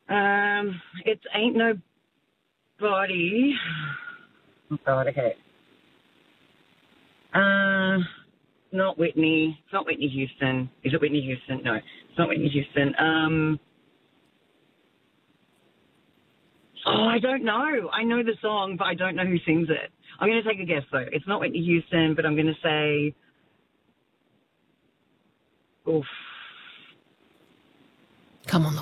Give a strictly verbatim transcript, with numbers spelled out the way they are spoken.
Um, it's Ain't Nobody. Oh, God, okay. Uh, not Whitney. It's not Whitney Houston. Is it Whitney Houston? No, it's not Whitney Houston. Um, oh, I don't know. I know the song, but I don't know who sings it. I'm going to take a guess, though. It's not Whitney Houston, but I'm going to say... Oof. Come on,